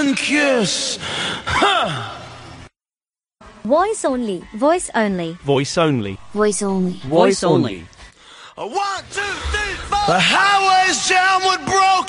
kiss. Huh. Voice only. Voice only. Voice only. Voice only. Voice only. 1, 2, 3, 4. The highway's jammed with broken